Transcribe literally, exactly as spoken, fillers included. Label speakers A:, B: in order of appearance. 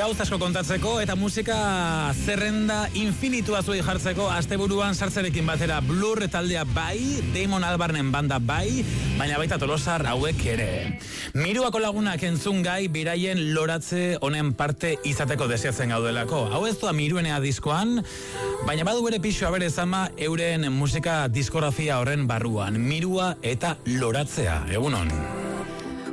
A: Gauz asko kontatzeko eta musika zerrenda infinitua zuei jartzeko asteburuan sartzerekin batera Blur taldea bai, Damon Albarnen banda bai, baina baita Tolosar hauek ere. Miruako lagunak entzun gai biraien loratze honen parte izateko deseatzen gaudelako. Hau ez doa Miruenea diskoan, baina badu bere pixoa bere zama euren musika diskografia horren barruan. Mirua eta loratzea, egunon.